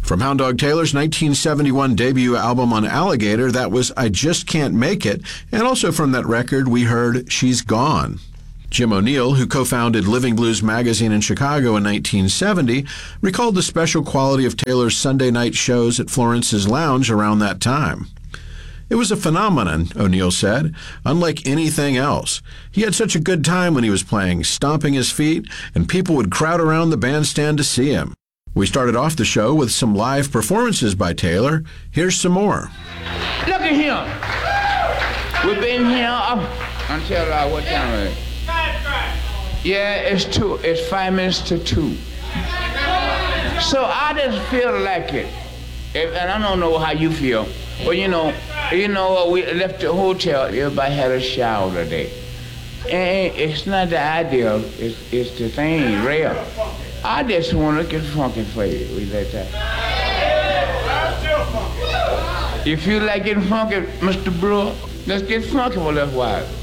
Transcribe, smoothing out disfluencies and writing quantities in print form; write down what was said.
From Hound Dog Taylor's 1971 debut album on Alligator, that was I Just Can't Make It, and also from that record we heard She's Gone. Jim O'Neill, who co-founded Living Blues magazine in Chicago in 1970, recalled the special quality of Taylor's Sunday night shows at Florence's Lounge around that time. It was a phenomenon, O'Neill said, unlike anything else. He had such a good time when he was playing, stomping his feet, and people would crowd around the bandstand to see him. We started off the show with some live performances by Taylor. Here's some more. Look at him. We've been here up until what time is it? Yeah, it's 5 minutes to 2. So I just feel like it. And I don't know how you feel. But you know, we left the hotel, everybody had a shower today. And it's not the ideal, it's the thing, real. I just want to get funky for you. We let that. You feel like getting funky, Mr. Brewer? Let's get funky for a little while.